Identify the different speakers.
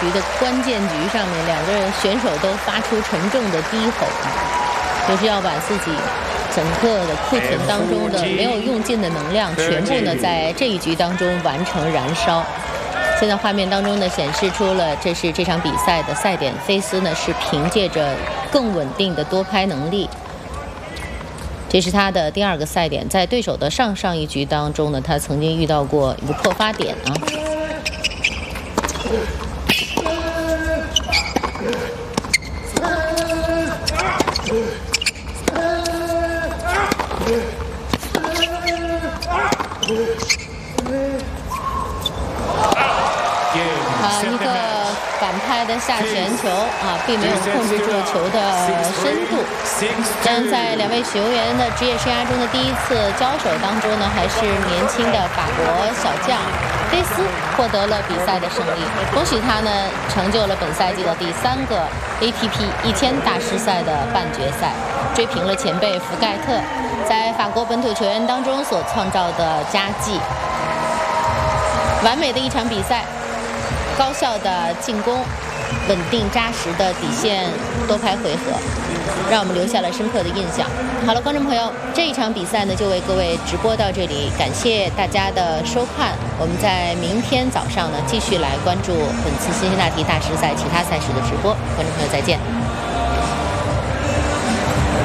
Speaker 1: 局的关键局上面，两个人选手都发出沉重的低吼啊，就是要把自己整个的库存当中的没有用尽的能量，全部呢在这一局当中完成燃烧。现在画面当中呢显示出了这是这场比赛的赛点，菲斯呢是凭借着更稳定的多拍能力。这是他的第2个赛点，在对手的上一局当中呢，他曾经遇到过一个破发点啊。一个反拍的下旋球啊，并没有控制住球的深度。这样在两位球员的职业生涯中的第一次交手当中呢，还是年轻的法国小将菲斯获得了比赛的胜利。恭喜他呢，成就了本赛季的第3个 ATP 1000大师赛的半决赛，追平了前辈福盖特在法国本土球员当中所创造的佳绩。完美的一场比赛。高效的进攻，稳定扎实的底线多拍回合，让我们留下了深刻的印象。好了，观众朋友，这一场比赛呢就为各位直播到这里，感谢大家的收看。我们在明天早上呢继续来关注本次辛辛那提大师赛其他赛事的直播。观众朋友再见。